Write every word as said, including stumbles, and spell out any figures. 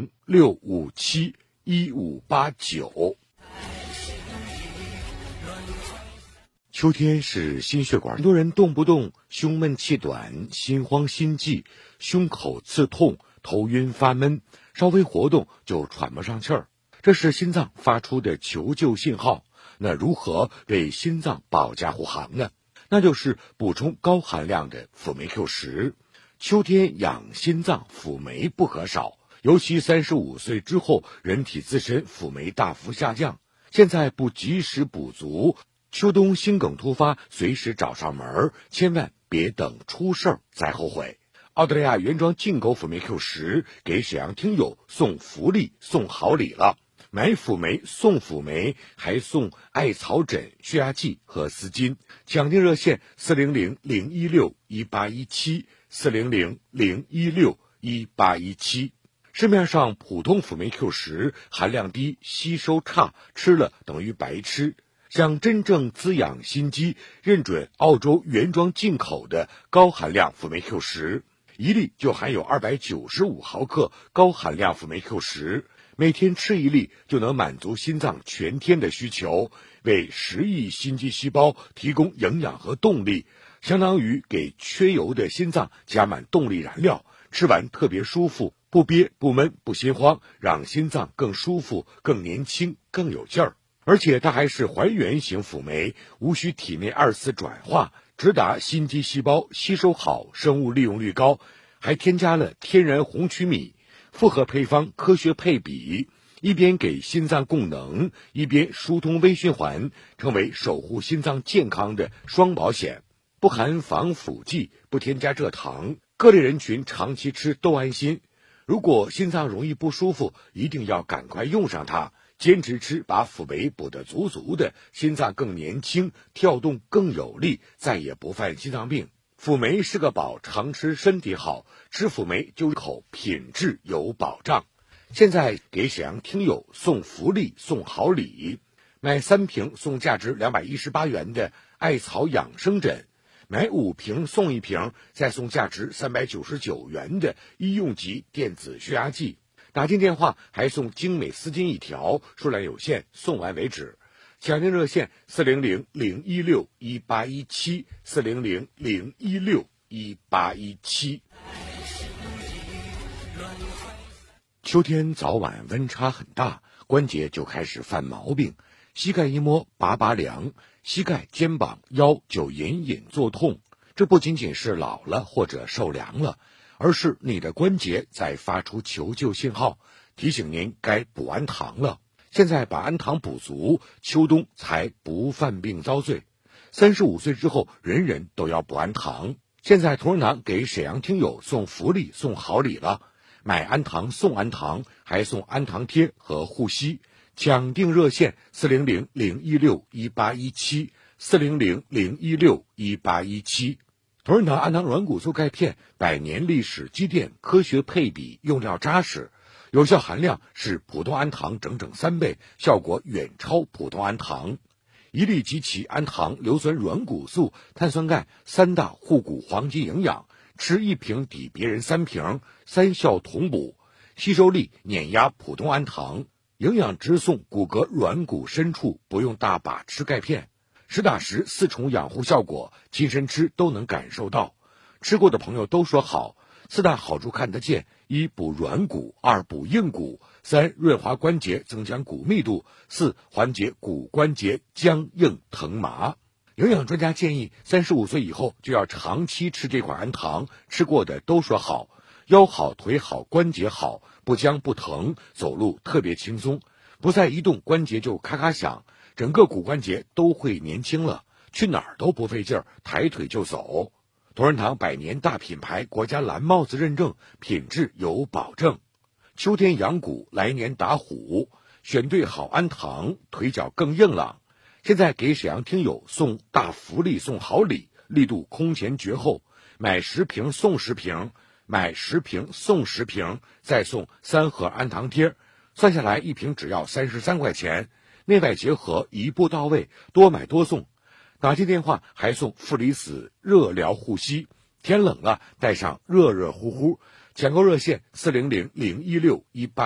零六五七一五八九。秋天是心血管，很多人动不动胸闷气短、心慌心悸、胸口刺痛、头晕发闷，稍微活动就喘不上气儿，这是心脏发出的求救信号。那如何为心脏保驾护航呢？那就是补充高含量的辅酶 Q 十。秋天养心脏，辅酶不可少，尤其三十五岁之后，人体自身辅酶大幅下降，现在不及时补足，秋冬心梗突发随时找上门，千万别等出事儿再后悔。澳大利亚原装进口辅酶 Q 十给沈阳听友送福利送好礼了，买辅酶送辅酶，还送艾草枕、血压计和丝巾。抢订热线四零零零一六一八一七四零零零一六一八一七。市面上普通辅酶 Q 十含量低，吸收差，吃了等于白吃。想真正滋养心肌，认准澳洲原装进口的高含量辅酶 Q 十，一粒就含有二百九十五毫克高含量辅酶 Q 十，每天吃一粒就能满足心脏全天的需求，为十亿心肌细胞提供营养和动力，相当于给缺油的心脏加满动力燃料，吃完特别舒服，不憋不闷不心慌，让心脏更舒服更年轻更有劲儿。而且它还是还原型辅酶，无需体内二次转化，直达心肌细胞，吸收好，生物利用率高，还添加了天然红曲米，复合配方科学配比，一边给心脏供能，一边疏通微循环，成为守护心脏健康的双保险。不含防腐剂，不添加蔗糖，各类人群长期吃都安心。如果心脏容易不舒服，一定要赶快用上它，坚持吃，把辅酶补得足足的，心脏更年轻，跳动更有力，再也不犯心脏病。辅酶是个宝，常吃身体好，吃辅酶就口品质有保障。现在给沈阳听友送福利送好礼，买三瓶送价值两百一十八元的艾草养生枕，买五瓶送一瓶，再送价值三百九十九元的医用级电子血压计。打进电话还送精美丝巾一条，数量有限，送完为止。抢订热线四零零零一六一八一七四零零零一六一八一七。秋天早晚温差很大，关节就开始犯毛病，膝盖一摸拔拔凉，膝盖、肩膀、腰就隐隐作痛。这不仅仅是老了或者受凉了，而是你的关节在发出求救信号，提醒您该补氨糖了。现在把氨糖补足，秋冬才不犯病遭罪。三十五岁之后，人人都要补氨糖。现在同仁堂给沈阳听友送福利送好礼了，买氨糖送氨糖，还送氨糖贴和护膝。抢订热线四零零零一六一八一七四零零零一六一八一七。同仁堂氨糖软骨素钙片，百年历史积淀，科学配比，用料扎实，有效含量是普通氨糖整整三倍，效果远超普通氨糖。一粒集齐氨糖、硫酸软骨素、碳酸钙三大护骨黄金营养，吃一瓶抵别人三瓶，三效同补，吸收力碾压普通氨糖，营养直送骨骼软骨深处，不用大把吃钙片。实打实四重养护效果，亲身吃都能感受到。吃过的朋友都说好，四大好处看得见：一补软骨，二补硬骨，三润滑关节，增强骨密度，四缓解骨关节僵硬疼麻。营养专家建议，三十五岁以后就要长期吃这款氨糖，吃过的都说好，腰好、腿好、关节好，不僵不疼，走路特别轻松，不再一动关节就咔咔响，整个骨关节都会年轻了，去哪儿都不费劲儿，抬腿就走。同仁堂百年大品牌，国家蓝帽子认证，品质有保证。秋天养骨，来年打虎，选对好氨糖，腿脚更硬朗。现在给沈阳听友送大福利送好礼，力度空前绝后，买十瓶送十瓶，买十瓶送十瓶，再送三盒氨糖贴，算下来一瓶只要三十三块钱，内外结合，一步到位，多买多送。打进电话还送负离子热疗护膝，天冷了带上热热乎乎。抢购热线四零零零一六一八。